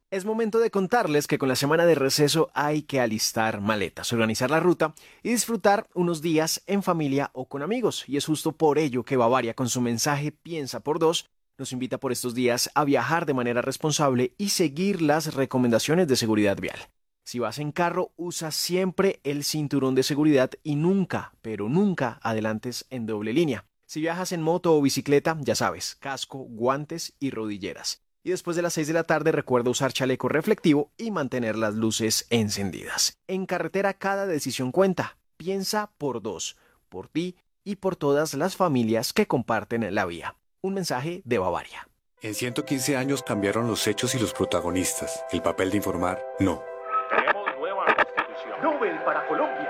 Es momento de contarles que con la semana de receso hay que alistar maletas, organizar la ruta y disfrutar unos días en familia o con amigos. Y es justo por ello que Bavaria, con su mensaje Piensa por dos, nos invita por estos días a viajar de manera responsable y seguir las recomendaciones de seguridad vial. Si vas en carro, usa siempre el cinturón de seguridad y nunca, pero nunca adelantes en doble línea. Si viajas en moto o bicicleta, ya sabes, casco, guantes y rodilleras. Y después de las 6 de la tarde recuerda usar chaleco reflectivo y mantener las luces encendidas. En carretera cada decisión cuenta. Piensa por dos, por ti y por todas las familias que comparten la vía. Un mensaje de Bavaria. En 115 años cambiaron los hechos y los protagonistas. El papel de informar, no. Tenemos nueva constitución. Nobel para Colombia.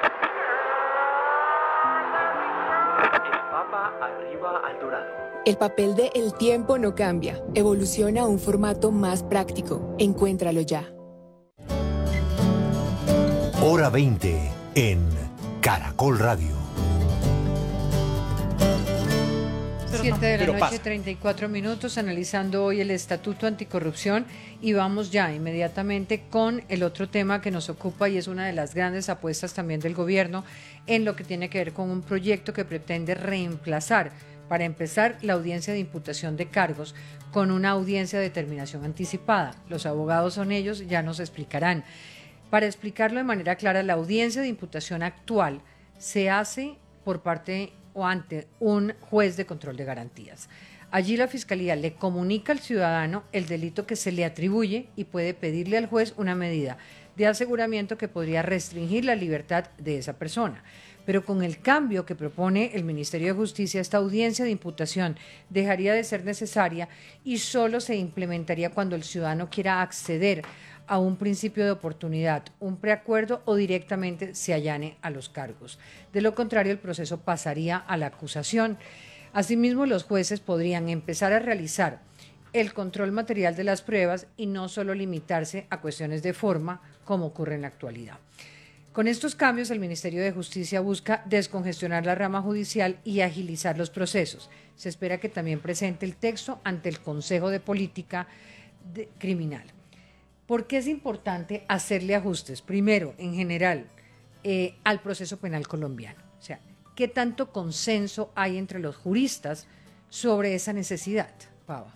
El Papa arriba al dorado. El papel de El Tiempo no cambia. Evoluciona a un formato más práctico. Encuéntralo ya. Hora 20 en Caracol Radio. 7 de la noche, 34 minutos, analizando hoy el Estatuto Anticorrupción y vamos ya inmediatamente con el otro tema que nos ocupa y es una de las grandes apuestas también del gobierno en lo que tiene que ver con un proyecto que pretende reemplazar, para empezar, la audiencia de imputación de cargos con una audiencia de determinación anticipada. Los abogados son ellos, ya nos explicarán. Para explicarlo de manera clara, la audiencia de imputación actual se hace por parte o ante un juez de control de garantías. Allí la Fiscalía le comunica al ciudadano el delito que se le atribuye y puede pedirle al juez una medida de aseguramiento que podría restringir la libertad de esa persona. Pero con el cambio que propone el Ministerio de Justicia, esta audiencia de imputación dejaría de ser necesaria y solo se implementaría cuando el ciudadano quiera acceder a un principio de oportunidad, un preacuerdo o directamente se allane a los cargos. De lo contrario, el proceso pasaría a la acusación. Asimismo, los jueces podrían empezar a realizar el control material de las pruebas y no solo limitarse a cuestiones de forma, como ocurre en la actualidad. Con estos cambios, el Ministerio de Justicia busca descongestionar la rama judicial y agilizar los procesos. Se espera que también presente el texto ante el Consejo de Política Criminal. ¿Por qué es importante hacerle ajustes? Primero, en general, al proceso penal colombiano. O sea, ¿qué tanto consenso hay entre los juristas sobre esa necesidad, Pava?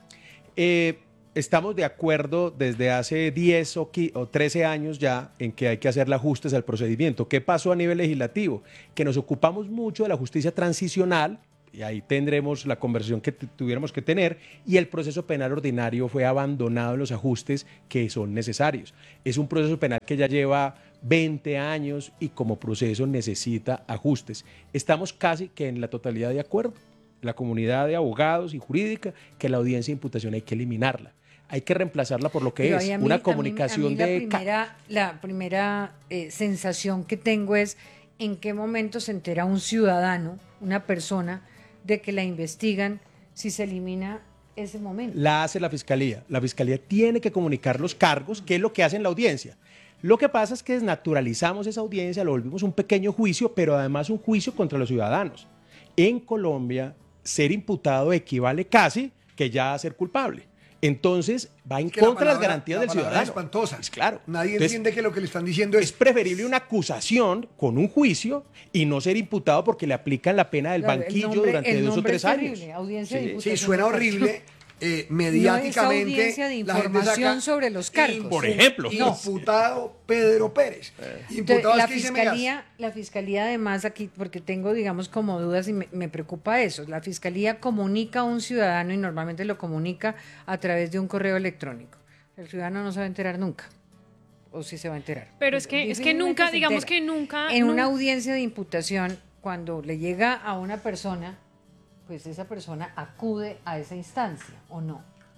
Estamos de acuerdo desde hace 10 o 13 años ya en que hay que hacerle ajustes al procedimiento. ¿Qué pasó a nivel legislativo? Que nos ocupamos mucho de la justicia transicional, y ahí tendremos la conversación que tuviéramos que tener, y el proceso penal ordinario fue abandonado en los ajustes que son necesarios. Es un proceso penal que ya lleva 20 años y como proceso necesita ajustes. Estamos casi que en la totalidad de acuerdo, la comunidad de abogados y jurídica, que la audiencia de imputación hay que eliminarla. Hay que reemplazarla por lo que es una comunicación de... La primera sensación que tengo es en qué momento se entera un ciudadano, una persona, de que la investigan si se elimina ese momento. La hace la Fiscalía. La Fiscalía tiene que comunicar los cargos, que es lo que hace en la audiencia. Lo que pasa es que desnaturalizamos esa audiencia, lo volvimos un pequeño juicio, pero además un juicio contra los ciudadanos. En Colombia, ser imputado equivale casi que ya a ser culpable. Entonces, va en contra de las garantías del ciudadano. Es espantosa. Pues claro. Nadie entiende que lo que le están diciendo es... Es preferible una acusación con un juicio y no ser imputado porque le aplican la pena del banquillo durante 2 o 3 años. Sí, suena horrible. Mediáticamente. No es audiencia de información sobre los cargos. Por ejemplo. Imputado Pedro Pérez. Entonces, la fiscalía además aquí, porque tengo digamos como dudas y me preocupa eso, la Fiscalía comunica a un ciudadano y normalmente lo comunica a través de un correo electrónico. El ciudadano no se va a enterar nunca. O sí se va a enterar. Pero es que nunca, digamos que nunca... En una audiencia de imputación, cuando le llega a una persona, pues esa persona acude a esa instancia, ¿o no?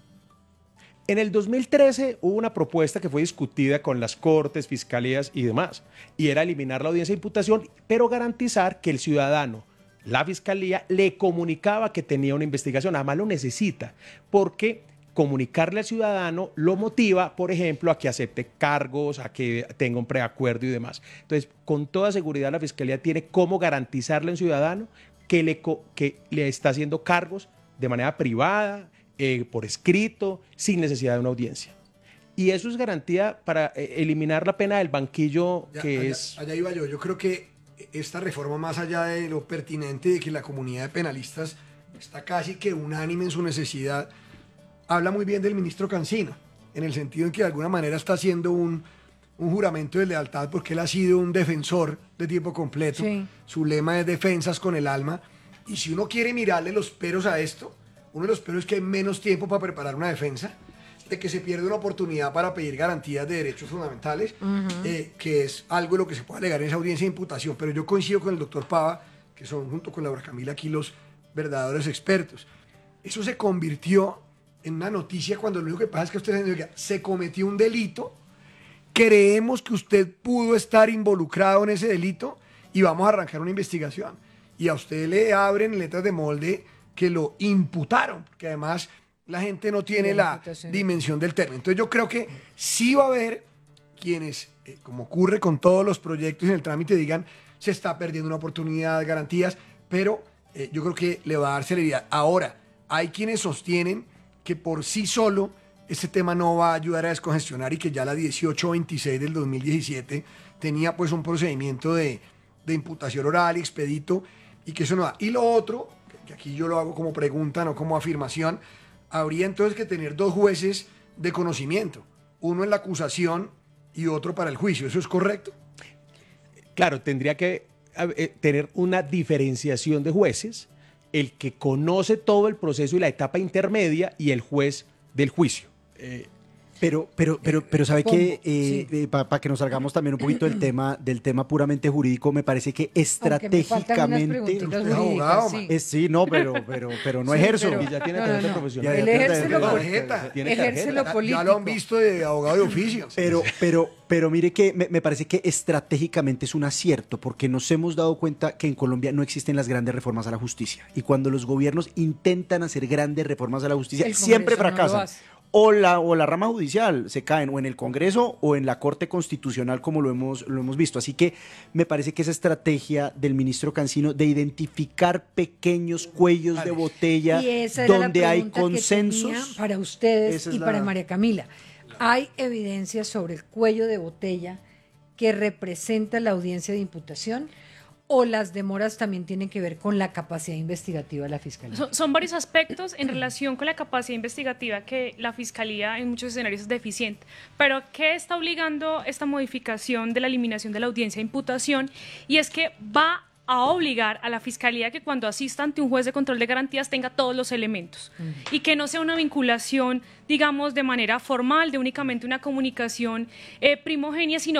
En el 2013 hubo una propuesta que fue discutida con las cortes, fiscalías y demás, y era eliminar la audiencia de imputación, pero garantizar que el ciudadano, la fiscalía, le comunicaba que tenía una investigación, además lo necesita, porque comunicarle al ciudadano lo motiva, por ejemplo, a que acepte cargos, a que tenga un preacuerdo y demás. Entonces, con toda seguridad la fiscalía tiene cómo garantizarle al ciudadano que le está haciendo cargos de manera privada, por escrito, sin necesidad de una audiencia. Y eso es garantía para eliminar la pena del banquillo Allá iba yo. Yo creo que esta reforma, más allá de lo pertinente de que la comunidad de penalistas está casi que unánime en su necesidad, habla muy bien del ministro Cancino, en el sentido en que de alguna manera está haciendo un juramento de lealtad, porque él ha sido un defensor de tiempo completo. Sí. Su lema es defensas con el alma. Y si uno quiere mirarle los peros a esto, uno de los peros es que hay menos tiempo para preparar una defensa, de que se pierde una oportunidad para pedir garantías de derechos fundamentales, que es algo de lo que se puede alegar en esa audiencia de imputación. Pero yo coincido con el doctor Pava, que son junto con Laura Camila aquí los verdaderos expertos. Eso se convirtió en una noticia cuando lo único que pasa es que usted se cometió un delito, creemos que usted pudo estar involucrado en ese delito y vamos a arrancar una investigación. Y a usted le abren letras de molde que lo imputaron, porque además la gente no tiene la dimensión del término. Entonces yo creo que sí va a haber quienes, como ocurre con todos los proyectos en el trámite, digan se está perdiendo una oportunidad de garantías, pero yo creo que le va a dar celeridad. Ahora, hay quienes sostienen que por sí solo este tema no va a ayudar a descongestionar y que ya la 1826 del 2017 tenía pues un procedimiento de imputación oral y expedito y que eso no da. Y lo otro, que aquí yo lo hago como pregunta, no como afirmación, habría entonces que tener dos jueces de conocimiento, uno en la acusación y otro para el juicio. ¿Eso es correcto? Claro, tendría que tener una diferenciación de jueces, el que conoce todo el proceso y la etapa intermedia y el juez del juicio. Pero ¿sabe qué? Para que nos salgamos también un poquito del tema puramente jurídico, me parece que estratégicamente... Sí, no, pero no ejerzo. Y ya tiene tarjeta profesional. Él ejerce lo político. Ya lo han visto de abogado de oficio. Pero mire que me parece que estratégicamente es un acierto, porque nos hemos dado cuenta que en Colombia no existen las grandes reformas a la justicia. Y cuando los gobiernos intentan hacer grandes reformas a la justicia, siempre fracasan. O la rama judicial se caen o en el Congreso o en la Corte Constitucional, como lo hemos visto. Así que me parece que esa estrategia del ministro Cancino de identificar pequeños cuellos de botella donde hay consensos. Para ustedes y para María Camila, ¿hay evidencia sobre el cuello de botella que representa la audiencia de imputación? ¿O las demoras también tienen que ver con la capacidad investigativa de la Fiscalía? Son varios aspectos en relación con la capacidad investigativa que la Fiscalía en muchos escenarios es deficiente. Pero ¿qué está obligando esta modificación de la eliminación de la audiencia de imputación? Y es que va a obligar a la Fiscalía que cuando asista ante un juez de control de garantías tenga todos los elementos y que no sea una vinculación, digamos, de manera formal, de únicamente una comunicación primogénea, sino